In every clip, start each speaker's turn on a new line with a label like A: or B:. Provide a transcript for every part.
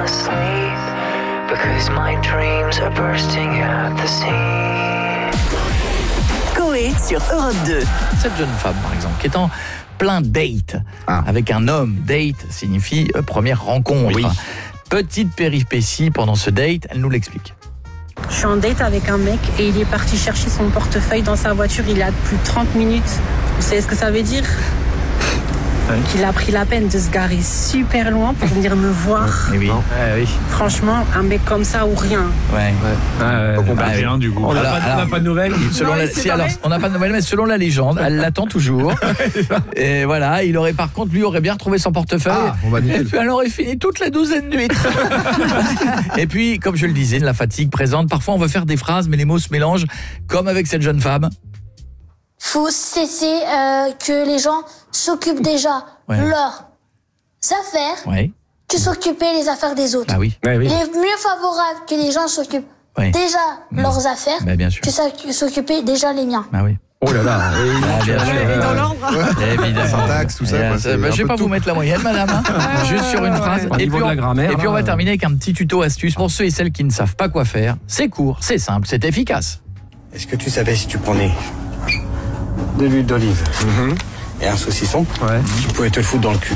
A: asleep because my dreams are bursting at the seams.
B: Coé sur Europe 2.
C: Cette jeune femme, par exemple, qui est en plein date avec un homme. Date signifie première rencontre.
D: Oui.
C: Petite péripétie pendant ce date, elle nous l'explique.
E: Je suis en date avec un mec et il est parti chercher son portefeuille dans sa voiture il y a plus de 30 minutes. Vous savez ce que ça veut dire ? Qu'il a pris la peine de se garer super loin pour venir me voir.
C: Oui.
D: Oui.
E: Franchement, un mec comme ça ou rien.
C: Ouais.
D: Pas compris rien du coup.
F: On n'a pas de nouvelles.
C: Selon on n'a pas de nouvelles, mais selon la légende, elle l'attend toujours. Et voilà, il aurait par contre, lui aurait bien retrouvé son portefeuille. Et puis elle aurait fini toute la douzaine d'huîtres. Et puis, comme je le disais, la fatigue présente. Parfois, on veut faire des phrases, mais les mots se mélangent, comme avec cette jeune femme.
G: Faut cesser que les gens s'occupent déjà leurs affaires que s'occuper les affaires des autres.
C: Ah oui.
G: Il est mieux favorable que les gens s'occupent déjà leurs affaires
C: bien sûr.
G: que s'occuper déjà les miens.
C: Ah oui.
D: Oh là là.
C: Bien sûr.
E: Dans l'ordre.
C: Évidemment.
F: Syntaxe, tout ça. Quoi,
C: Je vais pas vous mettre la moyenne, madame. Juste sur une phrase.
D: Au niveau de la grammaire.
C: Et puis on va terminer avec un petit tuto astuce pour ceux et celles qui ne savent pas quoi faire. C'est court, c'est simple, c'est efficace.
H: Est-ce que tu savais si tu prenais de l'huile d'olive et un saucisson, tu pouvais te le foutre dans le cul.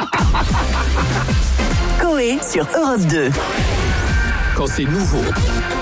B: Coé sur Europe 2.
I: Quand c'est nouveau,